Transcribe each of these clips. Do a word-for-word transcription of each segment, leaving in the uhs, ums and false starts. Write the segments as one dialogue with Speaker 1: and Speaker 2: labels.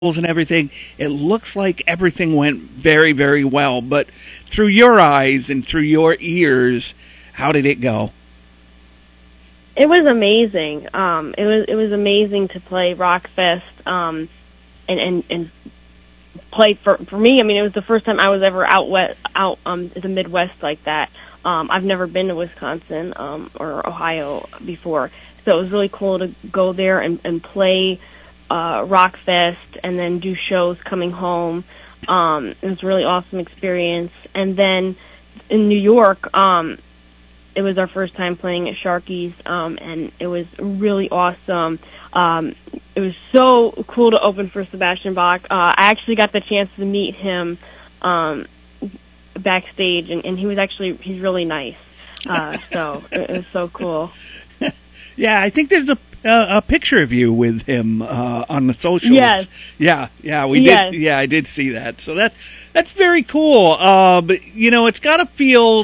Speaker 1: and everything, it looks like everything went very, very well. But through your eyes and through your ears, how did it go?
Speaker 2: It was amazing. Um, it was it was amazing to play Rockfest um, and and and play for for me. I mean, it was the first time I was ever out west, out um, the Midwest like that. Um, I've never been to Wisconsin um, or Ohio before, so it was really cool to go there and and play uh, Rockfest and then do shows coming home. Um, it was a really awesome experience. And then in New York, um, it was our first time playing at Sharky's, um, and it was really awesome. Um, it was so cool to open for Sebastian Bach. Uh, I actually got the chance to meet him um, backstage, and, and he was actually, he's really nice. Uh, so it, it was so cool.
Speaker 1: Yeah, I think there's a a, a picture of you with him uh, on the socials.
Speaker 2: Yes.
Speaker 1: Yeah, yeah, we
Speaker 2: yes.
Speaker 1: did. Yeah, I did see that. So that that's very cool. Uh, but you know, it's got to feel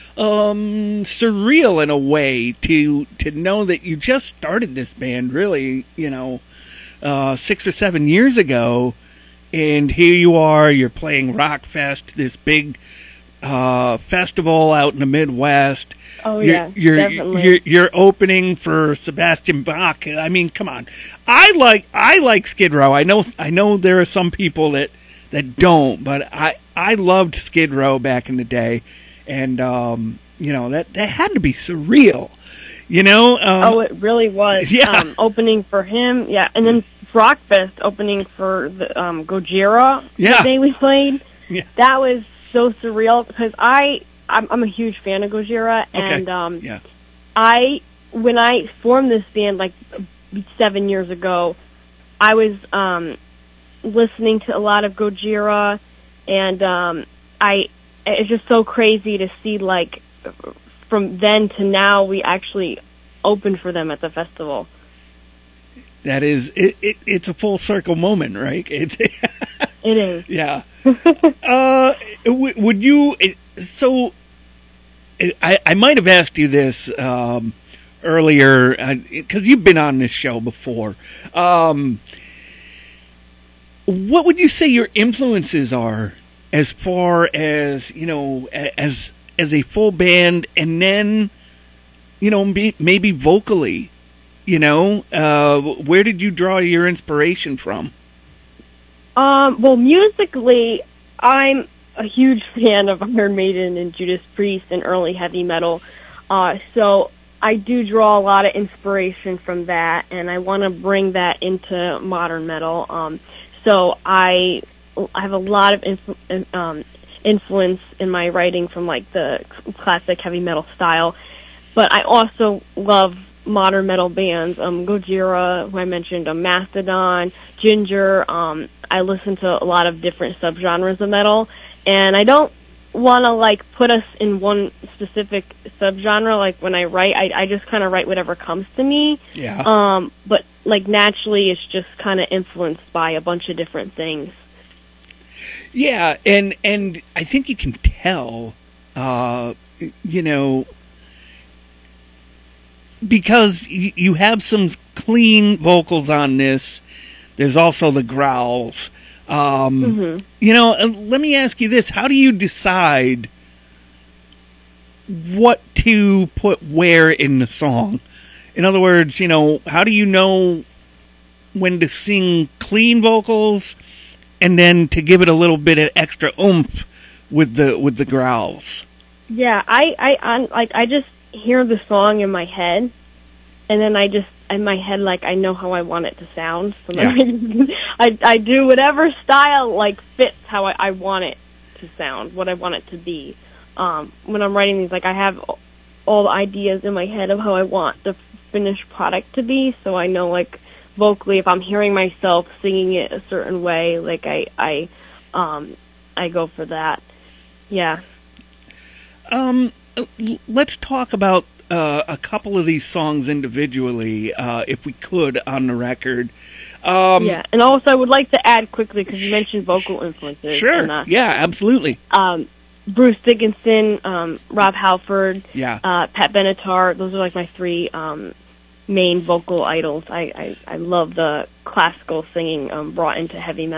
Speaker 1: um, surreal in a way to to know that you just started this band. Really, you know, uh, six or seven years ago, and here you are. You're playing Rockfest, this big uh, festival out in the Midwest.
Speaker 2: Oh
Speaker 1: you're,
Speaker 2: yeah,
Speaker 1: you're,
Speaker 2: definitely.
Speaker 1: You're, you're opening for Sebastian Bach. I mean, come on. I like I like Skid Row. I know I know there are some people that, that don't, but I, I loved Skid Row back in the day, and um, you know that that had to be surreal. You know? Um,
Speaker 2: oh, it really was.
Speaker 1: Yeah.
Speaker 2: Um, opening for him, yeah, and then Rockfest opening for the um, Gojira
Speaker 1: Yeah.
Speaker 2: the day we played.
Speaker 1: Yeah.
Speaker 2: That was so surreal because I. I'm, I'm a huge fan of Gojira,
Speaker 1: Okay.
Speaker 2: and um,
Speaker 1: yeah.
Speaker 2: I when I formed this band like seven years ago, I was um, listening to a lot of Gojira, and um, I it's just so crazy to see like from then to now we actually opened for them at the festival.
Speaker 1: That is it, it. It's a full circle moment, right? It's,
Speaker 2: It is.
Speaker 1: yeah. uh, w- would you? So, I, I might have asked you this um, earlier because you've been on this show before. Um, what would you say your influences are as far as you know, as as a full band, and then you know, maybe vocally? You know, uh, where did you draw your inspiration from?
Speaker 2: Um, well, musically, I'm a huge fan of Iron Maiden and Judas Priest and early heavy metal. Uh, so I do draw a lot of inspiration from that, and I want to bring that into modern metal. Um, so I, I have a lot of inf- um, influence in my writing from like the classic heavy metal style, but I also love modern metal bands, um, Gojira, who I mentioned, um, Mastodon, Ginger. Um, I listen to a lot of different subgenres of metal, and I don't want to like put us in one specific subgenre. Like when I write, I, I just kind of write whatever comes to me.
Speaker 1: Yeah.
Speaker 2: Um, but like naturally, it's just kind of influenced by a bunch of different things.
Speaker 1: Yeah, and and I think you can tell, uh, you know. Because you have some clean vocals on this, there's also the growls. Um,
Speaker 2: mm-hmm.
Speaker 1: You know, let me ask you this. How do you decide what to put where in the song? In other words, you know, how do you know when to sing clean vocals and then to give it a little bit of extra oomph with the with the growls?
Speaker 2: Yeah, I, I, I like I just hear the song in my head, and then I just in my head like I know how I want it to sound. So then
Speaker 1: Yeah.
Speaker 2: I, I do whatever style like fits how I, I want it to sound, what I want it to be. Um, when I'm writing these, like I have all the ideas in my head of how I want the finished product to be. So I know like vocally if I'm hearing myself singing it a certain way, like I I um, I go for that. Yeah.
Speaker 1: Um. Let's talk about uh, a couple of these songs individually, uh, if we could, on the record. Um,
Speaker 2: yeah, and also I would like to add quickly, because you mentioned vocal influences.
Speaker 1: Sure,
Speaker 2: and, uh,
Speaker 1: yeah, absolutely.
Speaker 2: Um, Bruce Dickinson, um, Rob Halford,
Speaker 1: yeah.
Speaker 2: uh, Pat Benatar, those are like my three um, main vocal idols. I, I, I love the classical singing um, brought into heavy metal.